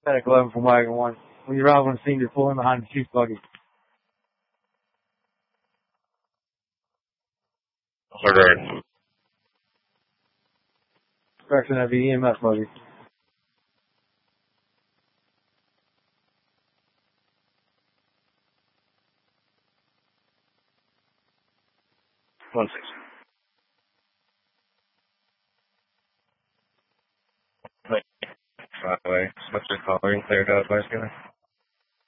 Medic 11 from Wagon 1. When you arrive on the scene, you're pulling behind the chief's buggy. Alright. Correction, that'd be EMS buggy. One six. Wait. By the way, what's your calling cleared out by scanner?